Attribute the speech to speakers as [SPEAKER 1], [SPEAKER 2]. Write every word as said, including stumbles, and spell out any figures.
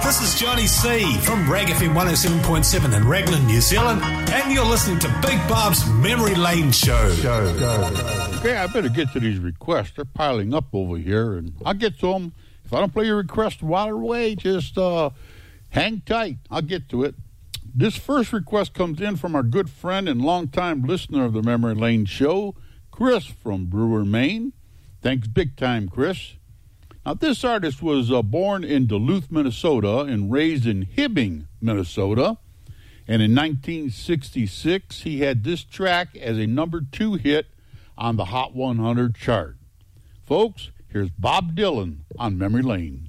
[SPEAKER 1] This is Johnny C. from Rag F M one oh seven point seven in Raglan, New Zealand, and you're listening to Big Bob's Memory Lane Show. Show, show.
[SPEAKER 2] Okay, I better get to these requests. They're piling up over here, and I'll get to them. If I don't play your request while away, just uh, hang tight. I'll get to it. This first request comes in from our good friend and longtime listener of the Memory Lane Show, Chris from Brewer, Maine. Thanks big time, Chris. Now, this artist was uh, born in Duluth, Minnesota, and raised in Hibbing, Minnesota. And in nineteen sixty-six, he had this track as a number two hit on the Hot one hundred chart. Folks, here's Bob Dylan on Memory Lane.